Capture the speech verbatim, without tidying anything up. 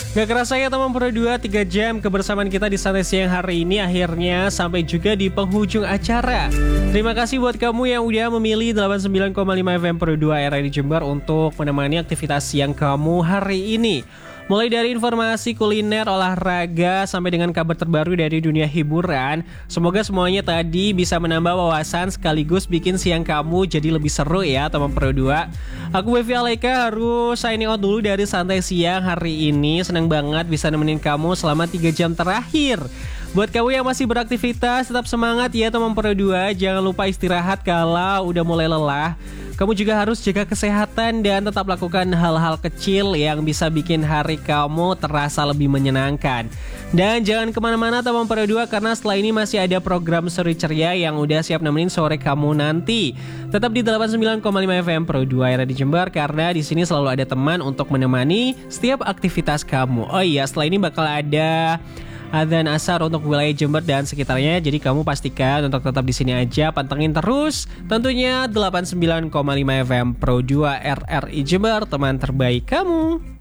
Gak kerasa ya teman Pro dua, tiga jam kebersamaan kita di Santai Siang hari ini akhirnya sampai juga di penghujung acara. Terima kasih buat kamu yang udah memilih delapan puluh sembilan koma lima F M Pro dua R R I Jember untuk menemani aktivitas siang kamu hari ini. Mulai dari informasi kuliner, olahraga, sampai dengan kabar terbaru dari dunia hiburan. Semoga semuanya tadi bisa menambah wawasan sekaligus bikin siang kamu jadi lebih seru ya teman Pro dua. Aku Wevi Alaika harus signing out dulu dari Santai Siang hari ini. Senang banget bisa nemenin kamu selama tiga jam terakhir. Buat kamu yang masih beraktivitas, tetap semangat ya teman Pro dua. Jangan lupa istirahat kalau udah mulai lelah. Kamu juga harus jaga kesehatan dan tetap lakukan hal-hal kecil yang bisa bikin hari kamu terasa lebih menyenangkan. Dan jangan kemana-mana teman Pro dua, karena setelah ini masih ada program seru ceria yang udah siap nemenin sore kamu nanti. Tetap di delapan puluh sembilan koma lima F M Pro dua R R I Jember, karena di sini selalu ada teman untuk menemani setiap aktivitas kamu. Oh iya, setelah ini bakal ada adzan asar untuk wilayah Jember dan sekitarnya. Jadi kamu pastikan untuk tetap di sini aja, pantengin terus tentunya delapan puluh sembilan koma lima F M Pro dua R R I Jember, teman terbaik kamu.